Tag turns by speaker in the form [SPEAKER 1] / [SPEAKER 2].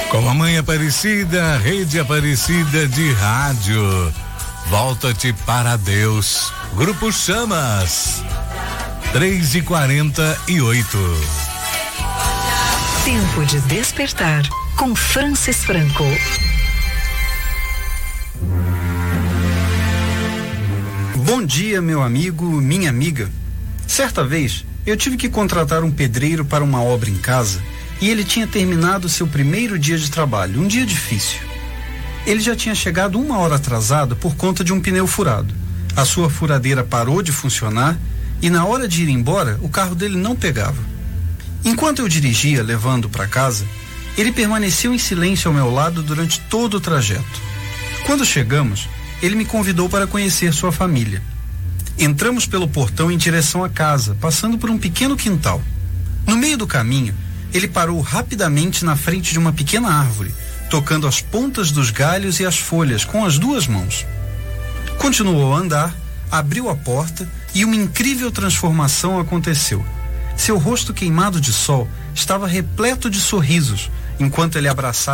[SPEAKER 1] Com a Mãe Aparecida, Rede Aparecida de Rádio. Volta-te para Deus. Grupo Chamas. 3h48.
[SPEAKER 2] Tempo de despertar com Francis Franco.
[SPEAKER 3] Bom dia, meu amigo, minha amiga. Certa vez, eu tive que contratar um pedreiro para uma obra em casa e ele tinha terminado seu primeiro dia de trabalho, um dia difícil. Ele já tinha chegado 1 hora atrasado por conta de um pneu furado. A sua furadeira parou de funcionar e na hora de ir embora, o carro dele não pegava. Enquanto eu dirigia levando para casa, ele permaneceu em silêncio ao meu lado durante todo o trajeto. Quando chegamos, ele me convidou para conhecer sua família. Entramos pelo portão em direção à casa, passando por um pequeno quintal. No meio do caminho, ele parou rapidamente na frente de uma pequena árvore, tocando as pontas dos galhos e as folhas com as 2 mãos. Continuou a andar, abriu a porta e uma incrível transformação aconteceu. Seu rosto queimado de sol estava repleto de sorrisos, enquanto ele abraçava